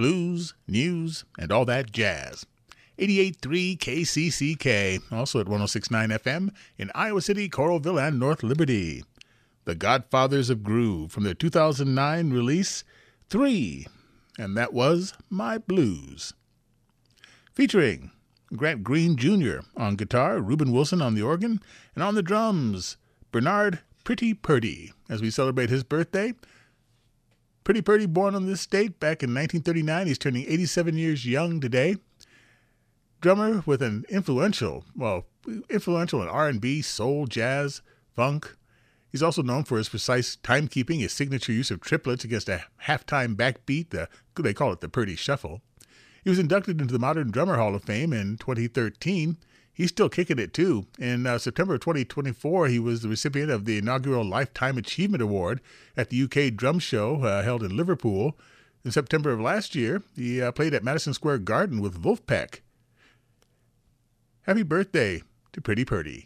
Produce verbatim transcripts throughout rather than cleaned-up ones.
blues, news, and all that jazz. eighty-eight point three K C C K, also at one oh six point nine F M in Iowa City, Coralville, and North Liberty. The Godfathers of Groove from their two thousand nine release, Three, and that was My Blues. Featuring Grant Green Junior on guitar, Reuben Wilson on the organ, and on the drums, Bernard Pretty Purdy, as we celebrate his birthday. Pretty Purdy, born on this date back in nineteen thirty-nine, he's turning eighty-seven years young today. Drummer with an influential, well, influential in R and B, soul, jazz, funk. He's also known for his precise timekeeping, his signature use of triplets against a halftime backbeat, the, they call it the Purdy Shuffle. He was inducted into the Modern Drummer Hall of Fame in twenty thirteen. He's still kicking it, too. In uh, September of twenty twenty-four, he was the recipient of the inaugural Lifetime Achievement Award at the U K Drum Show uh, held in Liverpool. In September of last year, he uh, played at Madison Square Garden with Wolfpack. Happy birthday to Pretty Purdy.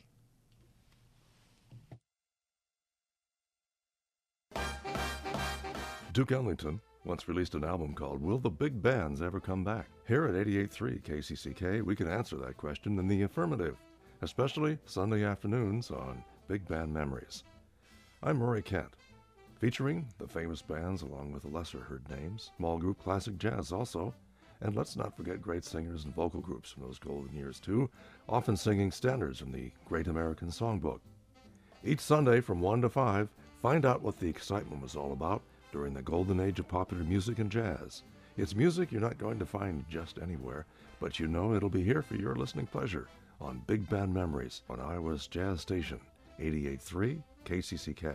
Duke Ellington once released an album called Will the Big Bands Ever Come Back? Here at eighty-eight point three K C C K, we can answer that question in the affirmative, especially Sunday afternoons on Big Band Memories. I'm Murray Kent, featuring the famous bands along with the lesser-heard names, small group classic jazz also, and let's not forget great singers and vocal groups from those golden years too, often singing standards from the Great American Songbook. Each Sunday from one to five, find out what the excitement was all about during the golden age of popular music and jazz. It's music you're not going to find just anywhere, but you know it'll be here for your listening pleasure on Big Band Memories on Iowa's Jazz Station, eighty-eight point three K C C K.